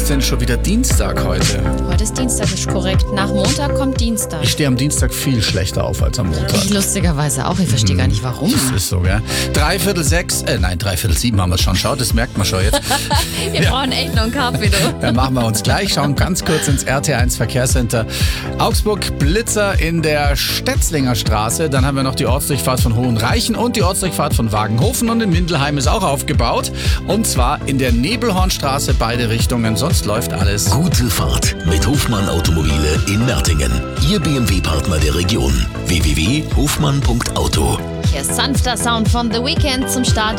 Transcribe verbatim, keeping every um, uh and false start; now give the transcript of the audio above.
denn schon wieder Dienstag heute? Heute ist Dienstag, ist korrekt. Nach Montag kommt Dienstag. Ich stehe am Dienstag viel schlechter auf als am Montag. Ich lustigerweise auch. Ich verstehe gar nicht, warum. Das ist so, gell? Dreiviertel sechs, äh, nein, dreiviertel sieben haben wir schon. Schaut, das merkt man schon jetzt. Wir Ja. brauchen echt noch einen Kaffee, du. Dann machen wir uns gleich, schauen ganz kurz ins R T eins Verkehrscenter Augsburg. Blitzer in der Stetzlinger Straße. Dann haben wir noch die Ortsdurchfahrt von Hohenreichen und die Ortsdurchfahrt von Wagenhofen. Und in Mindelheim ist auch aufgebaut. Und zwar in der Nebelhornstraße, beide Richtungen. Sonst läuft alles. Gute Fahrt mit Hofmann Automobile in Mertingen. Ihr B M W-Partner der Region. w w w punkt hofmann punkt auto. Hier ist sanfter Sound von The Weeknd zum Start